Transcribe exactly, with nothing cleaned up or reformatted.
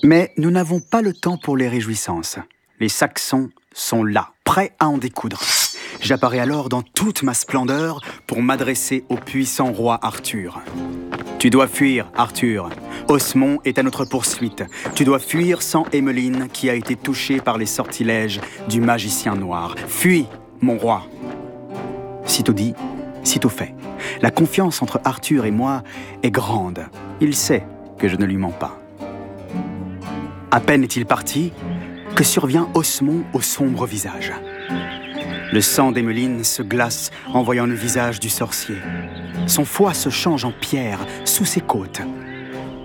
Mais nous n'avons pas le temps pour les réjouissances. Les Saxons sont là, prêts à en découdre. J'apparais alors dans toute ma splendeur pour m'adresser au puissant roi Arthur. « Tu dois fuir, Arthur. Osmond est à notre poursuite. Tu dois fuir sans Emmeline qui a été touchée par les sortilèges du magicien noir. Fuis, mon roi !» Sitôt dit, sitôt fait. La confiance entre Arthur et moi est grande. Il sait que je ne lui mens pas. À peine est-il parti que survient Osmond au sombre visage. Le sang d'Emmeline se glace en voyant le visage du sorcier. Son foie se change en pierre sous ses côtes.